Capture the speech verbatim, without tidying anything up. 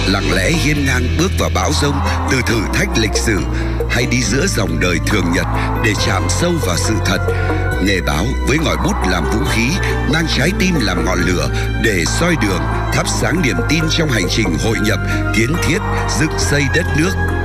lặng lẽ hiên ngang bước vào bão giông từ thử thách lịch sử, hay đi giữa dòng đời thường nhật để chạm sâu vào sự thật. Nghề báo với ngòi bút làm vũ khí, mang trái tim làm ngọn lửa để soi đường, thắp sáng niềm tin trong hành trình hội nhập, kiến thiết, dựng xây đất nước.